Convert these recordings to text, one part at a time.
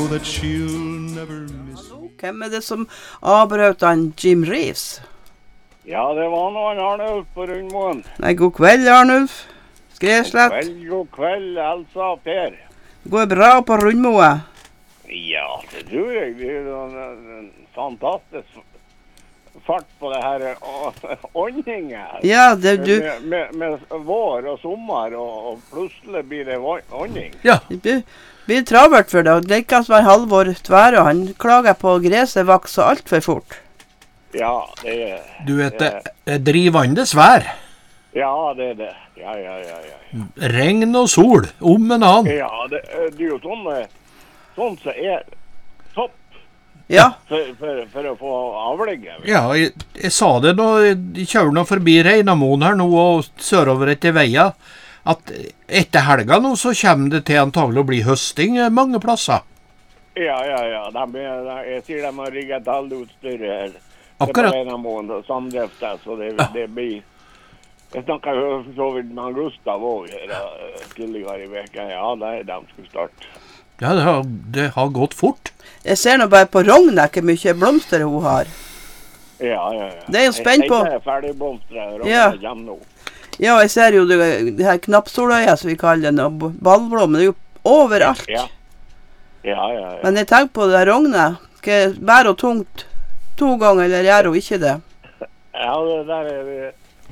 that she'll never miss. Hvem det som avbrøt han Jim Reeves? Ja, det var nå en Arnulf på Rundmoen. Nei, god kveld, Arnulf. Skreslett. God kveld, Elsa og Per. Går bra på Rundmoa? Ja, det tror jeg. Det er en fantastisk fart på det her åndingen. Ja, det du... Med vår og sommer, og plutselig blir det ånding. Ja. Det blir travert for det. Det kan være Halvor Tvære. Han klager på gresset vokser alt for fort. Ja, det er... Du vet, det er drivende svær. Ja, det er det. Ja. Regn og sol, om en annen. Ja, det er jo sånn som er topp. Ja. For å få avlegge. Ja, jeg sa det nå, jeg kjører nå forbi Reinamoen her nå og sørover etter veia, at etter helga nå så kommer det til antagelig å bli høsting mange plasser. Ja. Jeg sier de har rigget alle utstyret. Akkurat. Det på Reinamoen og samdriftet, så det blir... Jeg snakket jo så vidt med Gustav også her tidligere i veken. Ja, det er de skulle starte. Ja, det har gått fort. Jeg ser nå bare på Rogna hvor mye blomster hun har. Ja. Det er jo spent på... Jeg er ferdig blomster, ja. Nå. Ja, jeg ser jo det her knappsoløya, som vi kaller den, og ballblom, det er jo overalt. Ja. Men jeg tenker på det her Rogna, bær og tungt 2 ganger, eller gjør hun ikke det? Ja, det der er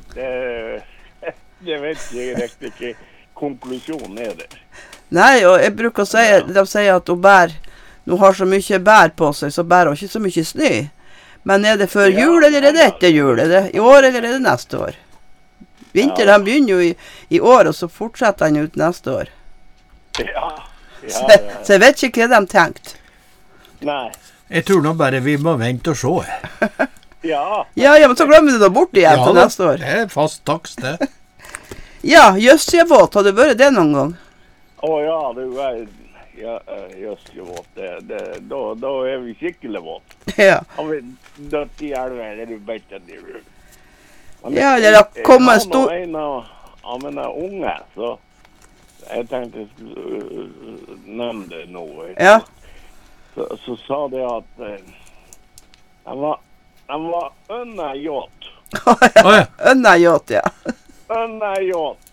det vet jeg riktig ikke. Konklusjonen er det. Nei, og jeg bruker å si, de sier at hun bær, nå har så mye bær på seg, så bær hun ikke så mye snø. Men er det før jul, eller er det etter jul? Er det i år, eller er det neste år? Vinter, han begynner jo i år, og så fortsetter han ut neste år. Ja. Så jeg vet ikke hva de tenkte. Nei. Jeg tror nå bare vi må vente og se. Ja, men så glemmer du det bort igjen til neste år. Ja, det er fast takst det. Ja, Jøssjevåt, har du vært det noen gang? Ja, det er Jøssjevåt. Da er vi skikkelig våt. Ja. Har vi dødt i elven, eller du vet det. Ja, eller det kommer stor... Jeg har en av mine unge, så jeg tenkte jeg skulle nevne det nå. Ja. Så sa det at han var ønnegjåt. Ønnegjåt, ja. Ønnegjåt.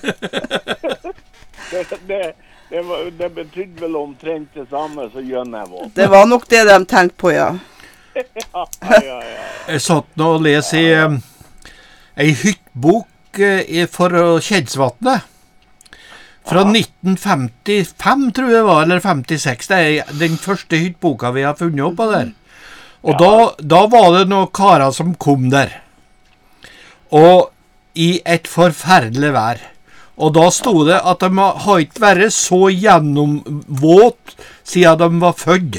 det betydde vel omtrent det samme som gjønnevåt. Det var nok det de tenkte på, ja. Ja. Jeg satt nå og les i en hyttbok for Kjedsvatnet. Fra 1955, tror jeg var, eller 56. Det er den første hyttboka vi har funnet opp av der. Og da var det noen karer som kom der. Og i et forferdelig vær. Og da stod det at de har ikke vært så gjennomvåt siden de var født.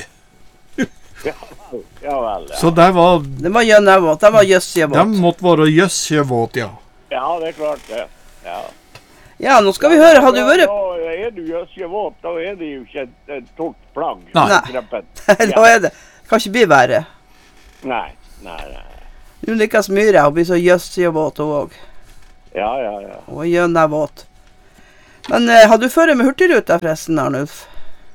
Ja vel, ja. Så det var... Det var gjønnevåt, det var jøssjevåt. De måtte være jøssjevåt, ja. Ja, det er klart det. Ja, nå skal vi høre, har du vært... Da er du jøssjevåt, da er det jo ikke et stort plagg. Nei, da er det. Kan ikke bli verre. Nei. Hun liker smyre, hun blir så jøssjevåt hun også. Ja. Hun er gjønnevåt. Men har du ført med hurtigruta forresten, Arnulf?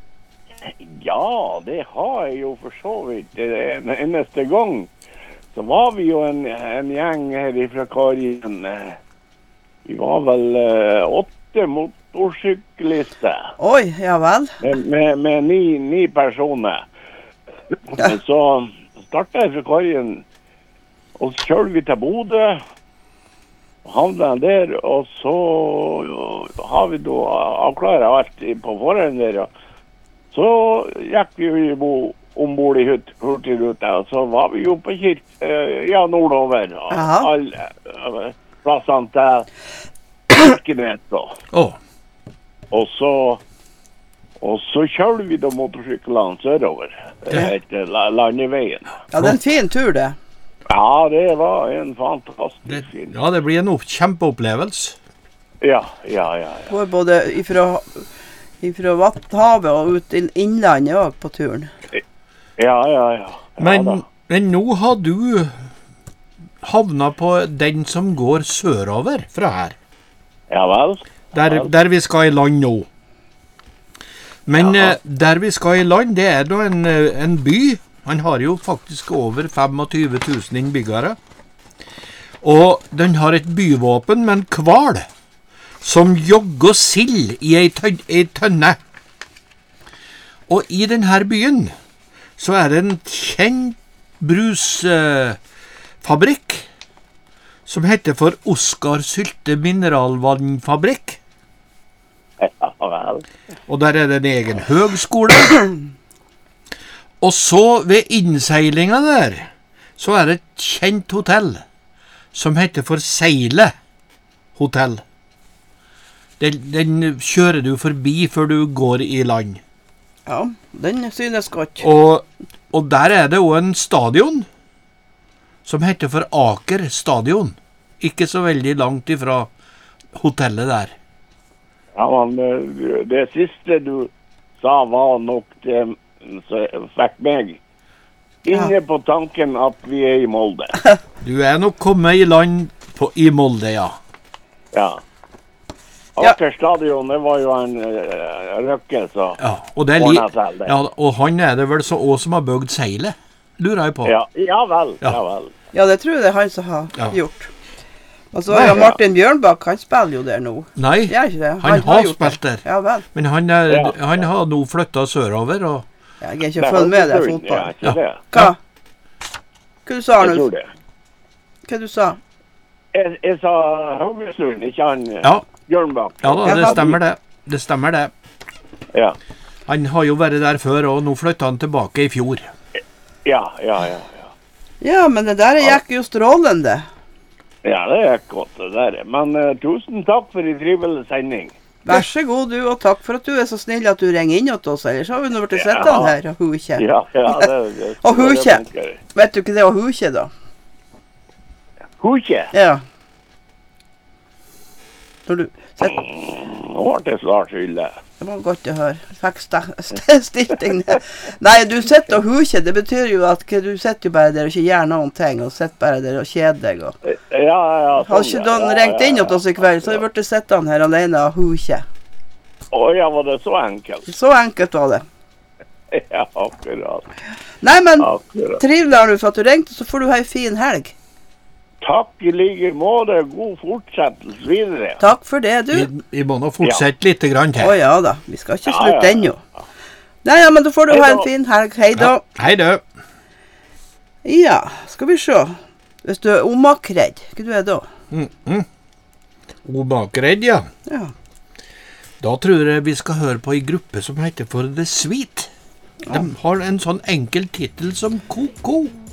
Ja, det har jeg jo for så vidt. Den eneste gang så var vi jo en gjeng her fra Karien. Vi var vel 8 motorsyklister. Oi, ja vel. Med 9 personer. Så startet jeg fra Karien, og så kjørte vi til Bodø, og havnet der, og så har vi da avklaret alt på forhånd der, og så gikk vi jo ombord i hurtigruta, og så var vi jo på nordover, alle plassene til Kirkenes da. Og så kjører vi da motorsyklene sørover etter landeveien. Ja, det er en fin tur det. Ja, det var en fantastisk fin. Ja, det blir en kjempeopplevelse. Ja. Går både ifra Vatthavet og ut til innlandet også på turen. Ja. Men nå har du havnet på den som går sørover fra her. Ja vel. Der vi skal i land nå. Men Ja. der vi skal i land, det er da en by. Han har jo faktisk over 25 000 innbyggere. Og den har et byvåpen med en kval som jogger sild i ei tønne. Og i denne byen så er det en kjent brusfabrikk som heter for Oskar Sylte Mineralvannfabrikk. Ja vel. Og der er det en egen høgskole. Og så ved innseilinga der, så er det et kjent hotell som heter for Seile hotell. Den kjører du forbi før du går i land. Ja, den synes godt. Og der er det også en stadion som heter for Aker stadion. Ikke så veldig langt ifra hotellet der. Ja, men det siste du sa var nok det som fikk meg inne på tanken at vi er i Molde. Du er nok kommet i land i Molde, ja. Ja. Aker stadion, det var jo en røkke, så Ja, og, det er ordnet seg det. ja, og han er det vel så også som har bygd seilet, lurer jeg på. Ja, ja vel, Ja. ja vel. Ja, det tror jeg det er han som har Ja. gjort. Og så er jo Martin Bjørnbakk, han spiller jo der nå. Nei, Gjør ikke det? han har gjort spilt det. der. Ja vel. Men han har nå flyttet sørover, og Jeg er ikke følge med deg i fotball. Ja, ikke det. Hva? Hva du sa, Jeg tror Arnulf? det. Hva du sa? Jeg sa Haugesund, ikke han ja, Bjørnbakk. ja da, det stemmer det. Det stemmer det. Ja. Han har jo vært der før, og nå flyttet han tilbake i fjor. Ja. Ja, men det der gikk jo strålende. Ja, det er godt det der. Men tusen takk for en trivelig sending. Vær så god du, og takk for at du er så snill at du ringer inn til oss, ellers har vi nå vært sett han her, og huke. Ja, det Og huke. Vet du ikke det å huke da? Huke? Ja. Når du sitter. Nå ble det snart hylle. Det var godt å høre. Fikk stilt deg ned. Nei, du sitter og huker. Det betyr jo at du sitter jo bare der og ikke gjør noen ting, og sitter bare der og kjeder deg. Og. Ja. Har ikke noen ringt inn til oss i kveld, så har vi vært sittende her alene og huke. Å ja, var det så enkelt? Så enkelt var det. Ja, akkurat. Nei, men Akkurat. trivelig Arnulf for at du ringte, så får du ha en fin helg. Takk i like måte. God fortsettelse videre. Takk for det, du. Vi må nå fortsette litt grann Å til. ja da, vi skal ikke Ja, slutte ja. ennå. Nei, ja, men da får du Hei ha da. en fin helg. Hei da. Ja, hei du. Ja, skal vi se. Hvis du er omakredd, hva du er da? Obakredd, ja. Ja. Da tror jeg vi skal høre på en gruppe som heter for The Sweet. De har en sånn enkel titel som Ko-Ko.